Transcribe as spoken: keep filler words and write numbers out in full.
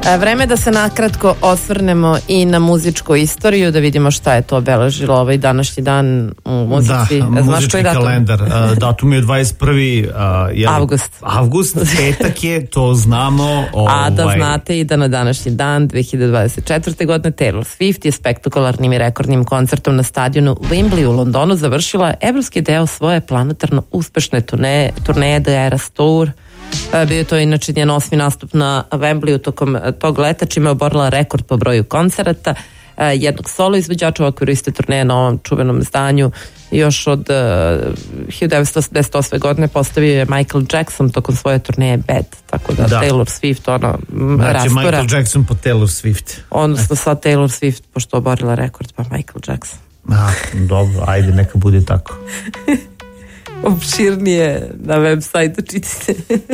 Vreme da se nakratko osvrnemo i na muzičku istoriju, da vidimo šta je to obeležilo ovaj današnji dan u muzici. Da, muzički kalendar. Datum je dvadeset prvi avgust. Avgust, petak je, to znamo. Ovaj... A da znate i da na današnji dan dve hiljade dvadeset četvrte. godine Taylor Swift je spektakularnim i rekordnim koncertom na stadionu Wembley u Londonu završila evropski deo svoje planetarno uspešne turneje, turneje The Eras Tour. Bio je to inače njen osmi nastup na Wembleyu tokom tog leta, čime je oborila rekord po broju koncerata jednog solo izvođača u okviru iste turneje na ovom čuvenom zdanju. Još od uh, hiljadu devetsto osamdeset osme. godine postavio je Michael Jackson tokom svoje turneje Bad, tako da, da. Taylor Swift ono znači, rastura. Michael Jackson po Taylor Swift. Odnosno sad Taylor Swift, pošto oborila rekord, pa Michael Jackson. A, dobro, ajde, neka bude tako. Opširnije na web sajtu čitite.